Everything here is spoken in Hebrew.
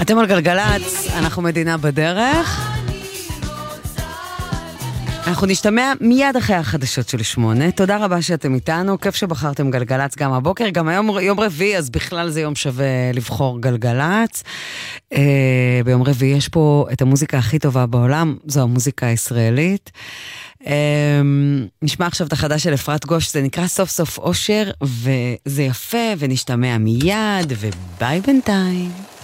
אתם על גלגלץ, אנחנו מדינה בדרך. אנחנו נשתמע מיד אחרי החדשות של 8. תודה רבה שאתם איתנו, כיף שבחרתם גלגלץ גם הבוקר, גם היום יום רביעי, אז בכלל זה יום שווה לבחור גלגלץ. ביום רביעי יש פה את המוזיקה הכי טובה בעולם, זו המוזיקה הישראלית. נשמע עכשיו את החדש של אפרת גוש, זה נקרא סוף סוף אושר, וזה יפה, ונשתמע מיד, וביי בינתיים.